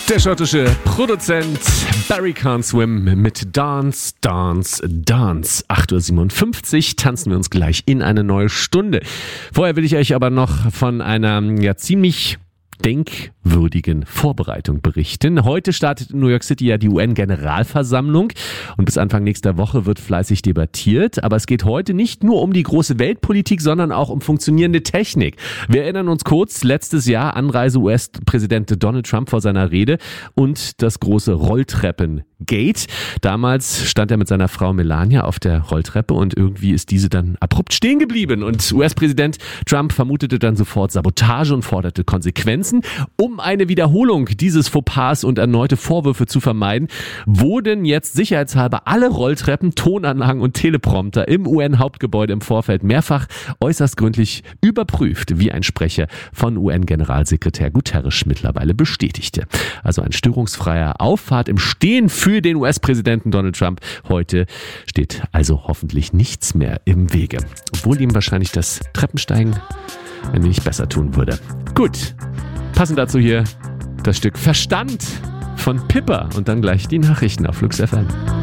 Der schottische Produzent Barry Can't Swim mit Dance, Dance, Dance. 8.57 Uhr tanzen wir uns gleich in eine neue Stunde. Vorher will ich euch aber noch von einer ziemlich denkwürdigen Vorbereitung berichten. Heute startet in New York City ja die UN-Generalversammlung und bis Anfang nächster Woche wird fleißig debattiert. Aber es geht heute nicht nur um die große Weltpolitik, sondern auch um funktionierende Technik. Wir erinnern uns kurz, letztes Jahr Anreise US-Präsident Donald Trump vor seiner Rede und das große Rolltreppen-Gate. Damals stand er mit seiner Frau Melania auf der Rolltreppe und irgendwie ist diese dann abrupt stehen geblieben. Und US-Präsident Trump vermutete dann sofort Sabotage und forderte Konsequenzen. Um eine Wiederholung dieses Fauxpas und erneute Vorwürfe zu vermeiden, wurden jetzt sicherheitshalber alle Rolltreppen, Tonanlagen und Teleprompter im UN-Hauptgebäude im Vorfeld mehrfach äußerst gründlich überprüft, wie ein Sprecher von UN-Generalsekretär Guterres mittlerweile bestätigte. Also ein störungsfreier Auffahrt im Stehen für den US-Präsidenten Donald Trump. Heute steht also hoffentlich nichts mehr im Wege, obwohl ihm wahrscheinlich das Treppensteigen ein wenig besser tun würde. Gut. Passend dazu hier das Stück Verstand von Pippa und dann gleich die Nachrichten auf Flux FM.